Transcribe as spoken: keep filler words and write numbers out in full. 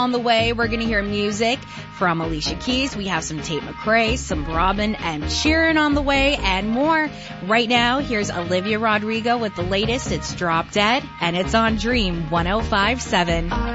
On the way, we're going to hear music from Alicia Keys. We have some Tate McRae, some Robin and Sheeran on the way, and more. Right now, here's Olivia Rodrigo with the latest. It's Drop Dead, and it's on Dream one oh five point seven.